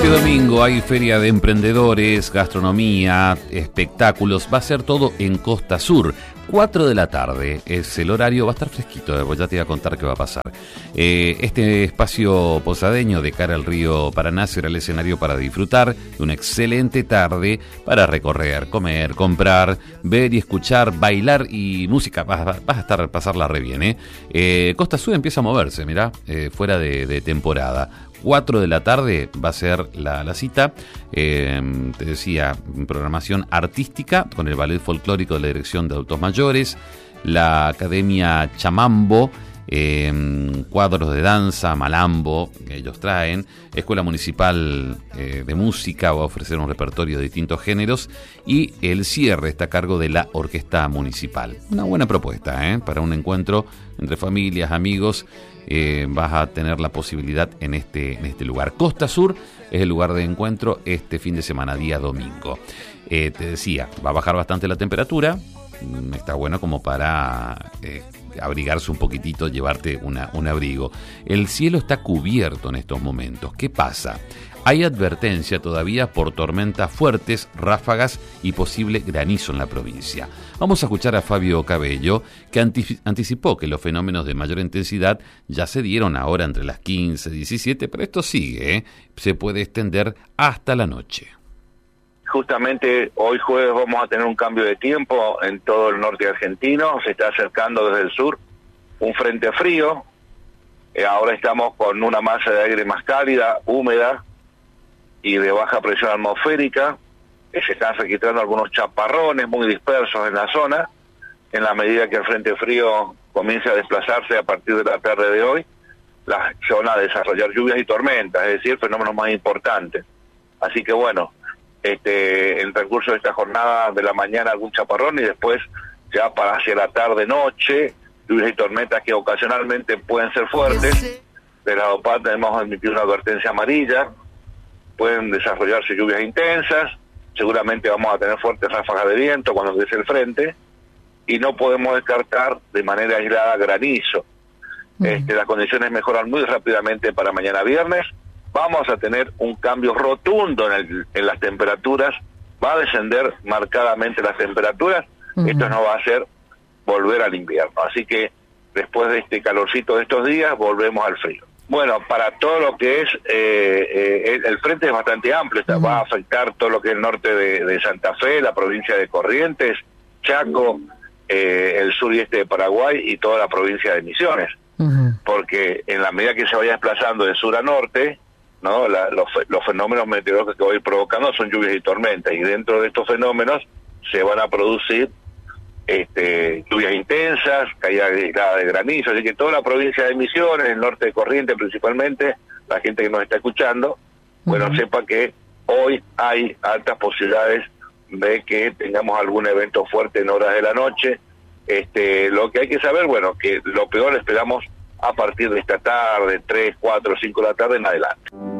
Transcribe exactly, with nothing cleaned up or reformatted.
Este domingo hay feria de emprendedores, gastronomía, espectáculos. Va a ser todo en Costa Sur. cuatro de la tarde es el horario. Va a estar fresquito, pues ya te voy a contar qué va a pasar. Eh, este espacio posadeño de cara al río Paraná será el escenario para disfrutar de una excelente tarde para recorrer, comer, comprar, ver y escuchar, bailar y música. Vas, vas a estar, pasarla re bien, ¿eh? Eh, Costa Sur empieza a moverse, mirá, eh, fuera de, de temporada. cuatro de la tarde va a ser la, la cita, eh, te decía, programación artística con el Ballet Folclórico de la Dirección de Adultos Mayores, la Academia Chamambo, eh, cuadros de danza, malambo, que ellos traen, Escuela Municipal eh, de Música va a ofrecer un repertorio de distintos géneros y el cierre está a cargo de la Orquesta Municipal. Una buena propuesta, ¿eh? Para un encuentro entre familias, amigos. Eh, vas a tener la posibilidad en este, en este lugar. Costa Sur es el lugar de encuentro este fin de semana, día domingo. Eh, te decía, va a bajar bastante la temperatura, está bueno como para eh, abrigarse un poquitito, llevarte una, un abrigo. El cielo está cubierto en estos momentos. ¿Qué pasa? Hay advertencia todavía por tormentas fuertes, ráfagas y posible granizo en la provincia. Vamos a escuchar a Fabio Cabello, que anticipó que los fenómenos de mayor intensidad ya se dieron ahora entre las quince y diecisiete, pero esto sigue, ¿eh? Se puede extender hasta la noche. Justamente hoy jueves vamos a tener un cambio de tiempo en todo el norte argentino. Se está acercando desde el sur un frente frío. Eh, ahora estamos con una masa de aire más cálida, húmeda y de baja presión atmosférica. Eh, se están registrando algunos chaparrones muy dispersos en la zona. En la medida que el frente frío comience a desplazarse a partir de la tarde de hoy, la zona a desarrollar lluvias y tormentas, es decir, fenómenos más importantes. Así que bueno, este, en el transcurso de esta jornada de la mañana algún chaparrón y después ya para hacia la tarde-noche, lluvias y tormentas que ocasionalmente pueden ser fuertes. De la OPAT hemos emitido una advertencia amarilla. Pueden desarrollarse lluvias intensas, seguramente vamos a tener fuertes ráfagas de viento cuando empiece el frente, y no podemos descartar de manera aislada granizo. Uh-huh. Este, las condiciones mejoran muy rápidamente para mañana viernes. Vamos a tener un cambio rotundo en, el, en las temperaturas, va a descender marcadamente las temperaturas. Uh-huh. Esto no va a ser volver al invierno, así que después de este calorcito de estos días volvemos al frío. Bueno, para todo lo que es, eh, eh, el, el frente es bastante amplio, está, uh-huh. va a afectar todo lo que es el norte de, de Santa Fe, la provincia de Corrientes, Chaco, eh, el sur y este de Paraguay y toda la provincia de Misiones, uh-huh. porque en la medida que se vaya desplazando de sur a norte, ¿no? la, los, los fenómenos meteorológicos que va a ir provocando son lluvias y tormentas, y dentro de estos fenómenos se van a producir Este, lluvias intensas, caída de, de granizo, así que toda la provincia de Misiones, el norte de Corrientes principalmente, la gente que nos está escuchando, bueno, uh-huh. sepa que hoy hay altas posibilidades de que tengamos algún evento fuerte en horas de la noche. Este, lo que hay que saber, bueno, que lo peor esperamos a partir de esta tarde, tres, cuatro, cinco de la tarde en adelante.